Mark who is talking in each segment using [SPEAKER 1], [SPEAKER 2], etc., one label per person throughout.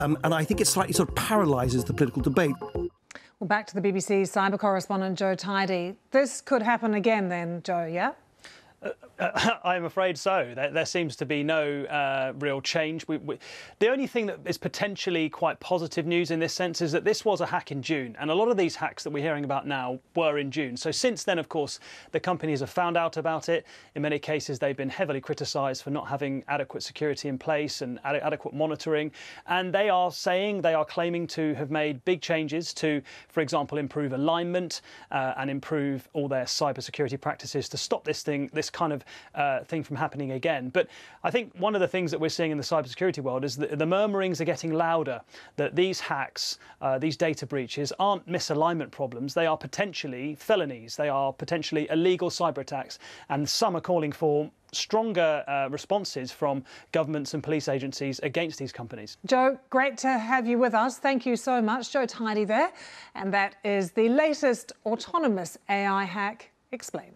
[SPEAKER 1] And I think it slightly sort of paralyses the political debate.
[SPEAKER 2] Well, back to the BBC cyber correspondent Joe Tidy. This could happen again then, Joe, yeah?
[SPEAKER 3] I'm afraid so. There seems to be no real change. The only thing that is potentially quite positive news in this sense is that this was a hack in June, and a lot of these hacks that we're hearing about now were in June. So since then, of course, the companies have found out about it. In many cases, they've been heavily criticised for not having adequate security in place and adequate monitoring. And they are claiming to have made big changes to, for example, improve alignment and improve all their cybersecurity practices to stop this kind of thing from happening again. But I think one of the things that we're seeing in the cybersecurity world is that the murmurings are getting louder, that these hacks, these data breaches aren't misalignment problems, they are potentially felonies, they are potentially illegal cyber attacks, and some are calling for stronger responses from governments and police agencies against these companies.
[SPEAKER 2] Joe, great to have you with us. Thank you so much. Joe Tidy there. And that is the latest autonomous AI hack explained.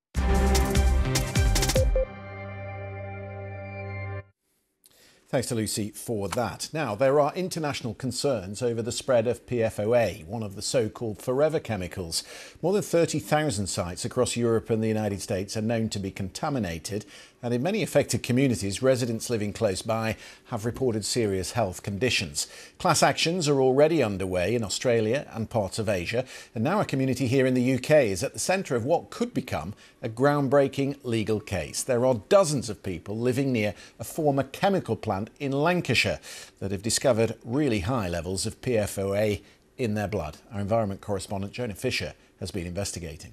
[SPEAKER 4] Thanks to Lucy for that. Now, there are international concerns over the spread of PFOA, one of the so-called forever chemicals. More than 30,000 sites across Europe and the United States are known to be contaminated, and in many affected communities, residents living close by have reported serious health conditions. Class actions are already underway in Australia and parts of Asia, and now a community here in the UK is at the centre of what could become a groundbreaking legal case. There are dozens of people living near a former chemical plant in Lancashire that have discovered really high levels of PFOA in their blood. Our environment correspondent Jonah Fisher has been investigating.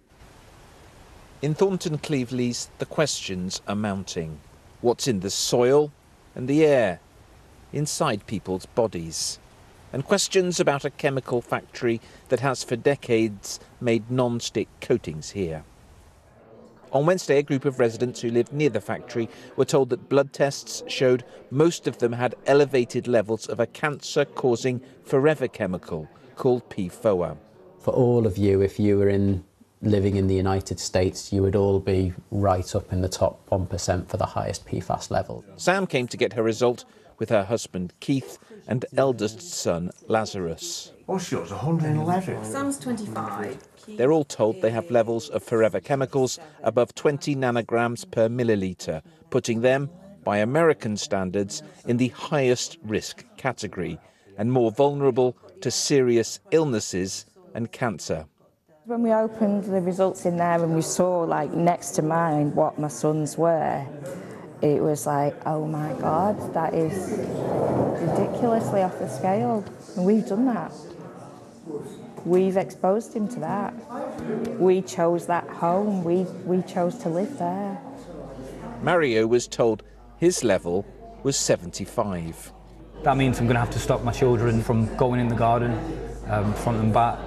[SPEAKER 5] In Thornton Cleveleys, the questions are mounting. What's in the soil and the air, inside people's bodies? And questions about a chemical factory that has for decades made non-stick coatings here. On Wednesday, a group of residents who lived near the factory were told that blood tests showed most of them had elevated levels of a cancer-causing forever chemical called PFOA.
[SPEAKER 6] For all of you, if you were living in the United States, you would all be right up in the top 1% for the highest PFAS level.
[SPEAKER 5] Sam came to get her result with her husband Keith and eldest son Lazarus.
[SPEAKER 7] What's yours, 111?
[SPEAKER 8] Sam's 25.
[SPEAKER 5] They're all told they have levels of forever chemicals above 20 nanograms per millilitre, putting them, by American standards, in the highest risk category and more vulnerable to serious illnesses and cancer.
[SPEAKER 9] When we opened the results in there and we saw, like, next to mine what my sons were, it was like, oh my God, that is ridiculously off the scale. And we've done that. We've exposed him to that. We chose that home. We chose to live there.
[SPEAKER 5] Mario was told his level was 75.
[SPEAKER 10] That means I'm going to have to stop my children from going in the garden, front and back.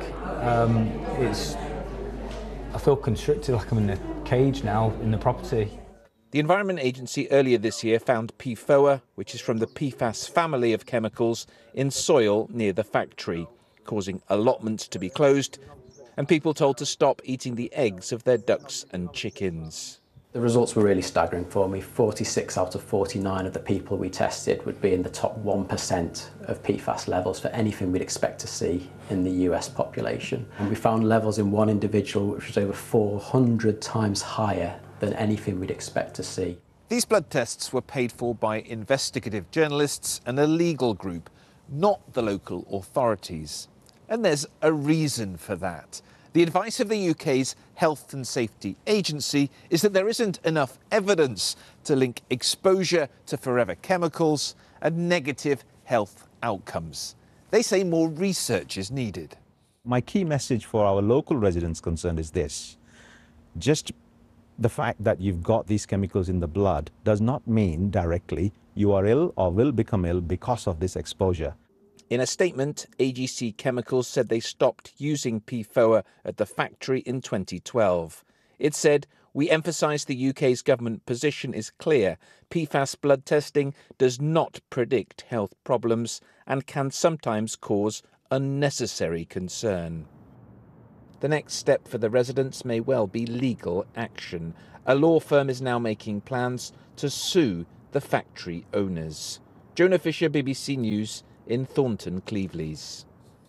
[SPEAKER 10] I feel constricted, like I'm in a cage now in the property.
[SPEAKER 5] The Environment Agency earlier this year found PFOA, which is from the PFAS family of chemicals, in soil near the factory, causing allotments to be closed and people told to stop eating the eggs of their ducks and chickens.
[SPEAKER 6] The results were really staggering for me. 46 out of 49 of the people we tested would be in the top 1% of PFAS levels for anything we'd expect to see in the US population. And we found levels in one individual which was over 400 times higher than anything we'd expect to see.
[SPEAKER 5] These blood tests were paid for by investigative journalists and a legal group, not the local authorities. And there's a reason for that. The advice of the UK's Health and Safety Agency is that there isn't enough evidence to link exposure to forever chemicals and negative health outcomes. They say more research is needed.
[SPEAKER 11] My key message for our local residents concerned is this: just the fact that you've got these chemicals in the blood does not mean directly you are ill or will become ill because of this exposure.
[SPEAKER 5] In a statement, AGC Chemicals said they stopped using PFOA at the factory in 2012. It said, "We emphasise the UK's government position is clear. PFAS blood testing does not predict health problems and can sometimes cause unnecessary concern." The next step for the residents may well be legal action. A law firm is now making plans to sue the factory owners. Jonah Fisher, BBC News, in Thornton Cleveleys.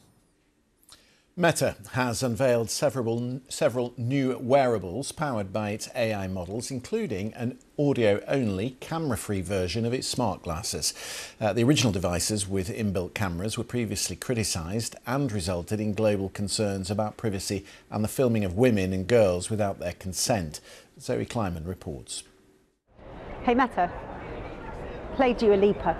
[SPEAKER 4] Meta has unveiled several new wearables powered by its AI models, including an audio-only, camera-free version of its smart glasses. The original devices with inbuilt cameras were previously criticised and resulted in global concerns about privacy and the filming of women and girls without their consent. Zoe Kleiman reports.
[SPEAKER 8] Hey Meta, play Dua Lipa.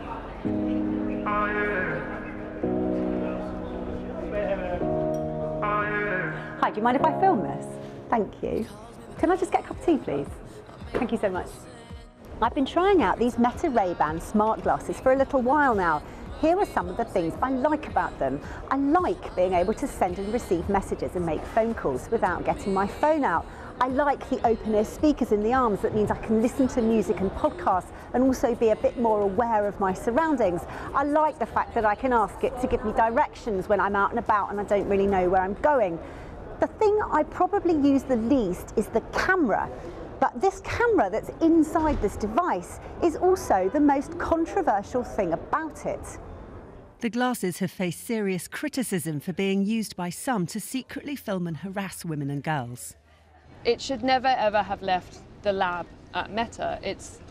[SPEAKER 8] Hi, do you mind if I film this? Thank you. Can I just get a cup of tea, please? Thank you so much. I've been trying out these Meta Ray-Ban smart glasses for a little while now. Here are some of the things I like about them. I like being able to send and receive messages and make phone calls without getting my phone out. I like the open-ear speakers in the arms. That means I can listen to music and podcasts and also be a bit more aware of my surroundings. I like the fact that I can ask it to give me directions when I'm out and about and I don't really know where I'm going. The thing I probably use the least is the camera. But this camera that's inside this device is also the most controversial thing about it.
[SPEAKER 12] The glasses have faced serious criticism for being used by some to secretly film and harass women and girls.
[SPEAKER 13] It should never ever have left the lab at Meta. It's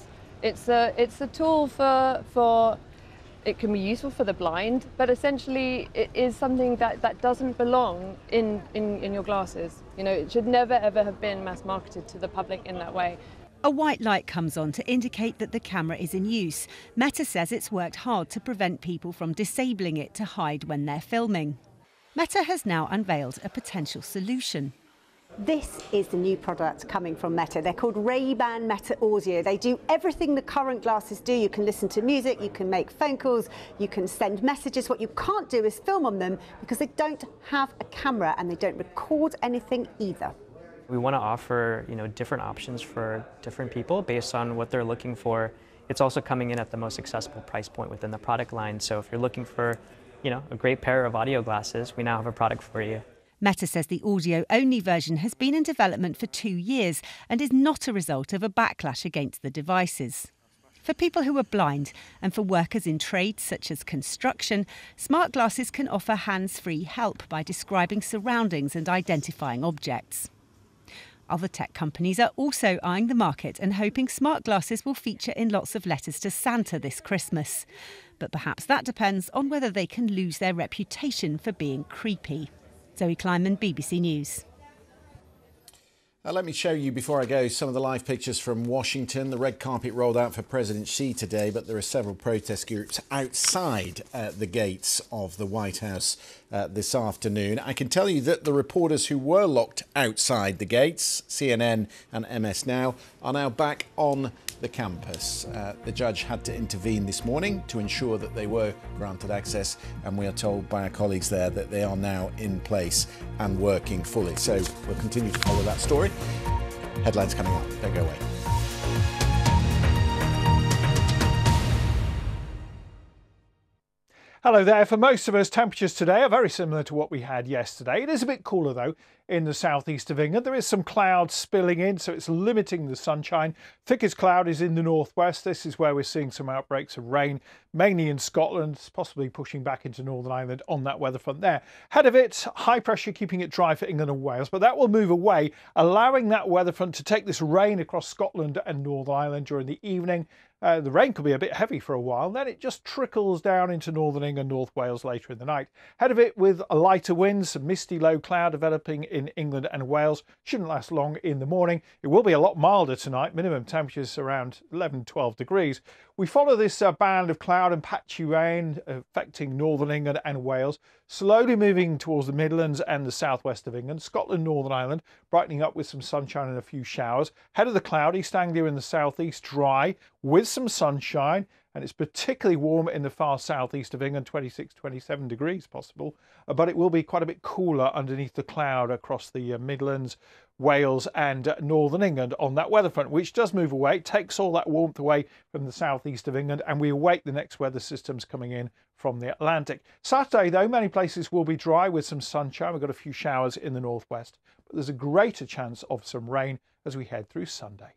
[SPEAKER 13] a tool for it can be useful for the blind, but essentially it is something that doesn't belong in your glasses. You know, it should never ever have been mass marketed to the public in that way.
[SPEAKER 12] A white light comes on to indicate that the camera is in use. Meta says it's worked hard to prevent people from disabling it to hide when they're filming. Meta has now unveiled a potential solution.
[SPEAKER 8] This is the new product coming from Meta. They're called Ray-Ban Meta Audio. They do everything the current glasses do. You can listen to music, you can make phone calls, you can send messages. What you can't do is film on them because they don't have a camera and they don't record anything either.
[SPEAKER 14] We want to offer, different options for different people based on what they're looking for. It's also coming in at the most accessible price point within the product line. So if you're looking for, a great pair of audio glasses, we now have a product for you.
[SPEAKER 12] Meta says the audio-only version has been in development for 2 years and is not a result of a backlash against the devices. For people who are blind and for workers in trades such as construction, smart glasses can offer hands-free help by describing surroundings and identifying objects. Other tech companies are also eyeing the market and hoping smart glasses will feature in lots of letters to Santa this Christmas. But perhaps that depends on whether they can lose their reputation for being creepy. Zoe Kleiman, BBC News.
[SPEAKER 4] Let me show you, before I go, some of the live pictures from Washington. The red carpet rolled out for President Xi today, but there are several protest groups outside the gates of the White House this afternoon. I can tell you that the reporters who were locked outside the gates, CNN and MS Now, are now back on the campus. The judge had to intervene this morning to ensure that they were granted access, and we are told by our colleagues there that they are now in place and working fully. So we'll continue to follow that story. Headlines coming up. Don't go away.
[SPEAKER 15] Hello there. For most of us, temperatures today are very similar to what we had yesterday. It is a bit cooler, though, in the southeast of England. There is some clouds spilling in, so it's limiting the sunshine. Thickest cloud is in the northwest. This is where we're seeing some outbreaks of rain, mainly in Scotland, possibly pushing back into Northern Ireland on that weather front there. Ahead of it, high pressure keeping it dry for England and Wales, but that will move away, allowing that weather front to take this rain across Scotland and Northern Ireland during the evening. The rain could be a bit heavy for a while, then it just trickles down into Northern England, North Wales later in the night. Ahead of it, with a lighter wind, some misty low cloud developing in England and Wales. Shouldn't last long in the morning. It will be a lot milder tonight, minimum temperatures around 11-12 degrees. We follow this band of cloud and patchy rain affecting Northern England and Wales, slowly moving towards the Midlands and the southwest of England. Scotland, Northern Ireland, brightening up with some sunshine and a few showers. Head of the cloud, East Anglia in the southeast, dry with some sunshine, and it's particularly warm in the far southeast of England, 26-27 degrees possible, but it will be quite a bit cooler underneath the cloud across the Midlands, Wales and Northern England on that weather front, which does move away. It takes all that warmth away from the southeast of England, and we await the next weather systems coming in from the Atlantic. Saturday, though, many places will be dry with some sunshine. We've got a few showers in the northwest, but there's a greater chance of some rain as we head through Sunday.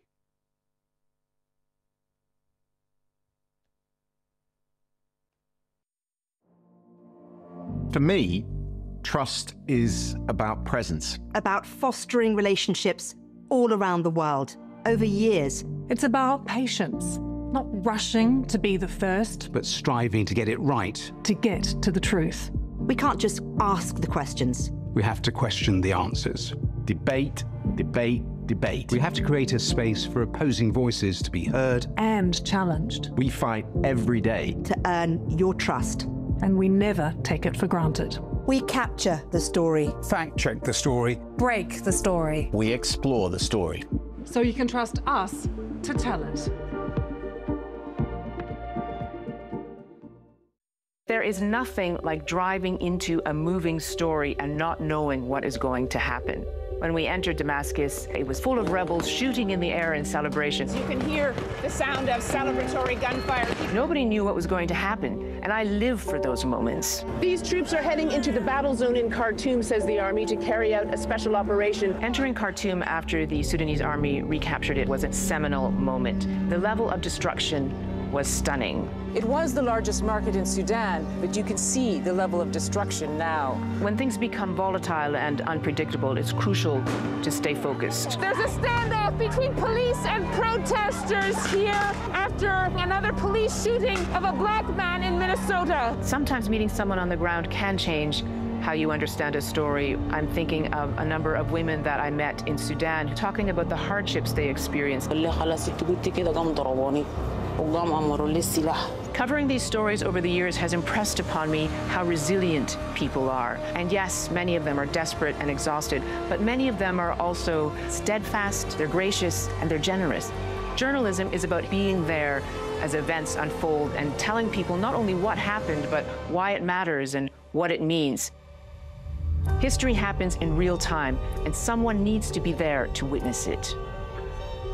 [SPEAKER 16] For me, trust is about presence.
[SPEAKER 17] About fostering relationships all around the world, over years.
[SPEAKER 2] It's about patience, not rushing to be the first,
[SPEAKER 18] but striving to get it right.
[SPEAKER 2] To get to the truth.
[SPEAKER 17] We can't just ask the questions.
[SPEAKER 18] We have to question the answers.
[SPEAKER 16] Debate, debate, debate.
[SPEAKER 18] We have to create a space for opposing voices to be heard
[SPEAKER 2] and challenged.
[SPEAKER 16] We fight every day
[SPEAKER 17] to earn your trust.
[SPEAKER 2] And we never take it for granted.
[SPEAKER 17] We capture the story.
[SPEAKER 18] Fact check the story.
[SPEAKER 2] Break the story.
[SPEAKER 16] We explore the story.
[SPEAKER 2] So you can trust us to tell it.
[SPEAKER 19] There is nothing like driving into a moving story and not knowing what is going to happen. When we entered Damascus, it was full of rebels shooting in the air in celebration.
[SPEAKER 20] You can hear the sound of celebratory gunfire.
[SPEAKER 19] Nobody knew what was going to happen, and I live for those moments.
[SPEAKER 20] These troops are heading into the battle zone in Khartoum, says the army, to carry out a special operation.
[SPEAKER 19] Entering Khartoum after the Sudanese army recaptured it was a seminal moment. The level of destruction was stunning.
[SPEAKER 21] It was the largest market in Sudan, but you can see the level of destruction now.
[SPEAKER 19] When things become volatile and unpredictable, it's crucial to stay focused.
[SPEAKER 20] There's a standoff between police and protesters here after another police shooting of a black man in Minnesota.
[SPEAKER 19] Sometimes meeting someone on the ground can change how you understand a story. I'm thinking of a number of women that I met in Sudan talking about the hardships they experienced. Covering these stories over the years has impressed upon me how resilient people are. And yes, many of them are desperate and exhausted, but many of them are also steadfast, they're gracious, and they're generous. Journalism is about being there as events unfold and telling people not only what happened, but why it matters and what it means. History happens in real time, and someone needs to be there to witness it.